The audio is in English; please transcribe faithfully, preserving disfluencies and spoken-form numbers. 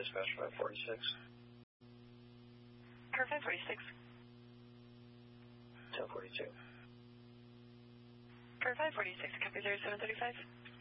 dispatch five forty-six. Car five forty-six. ten forty-two. Car five forty-six, copy zero seven thirty-five.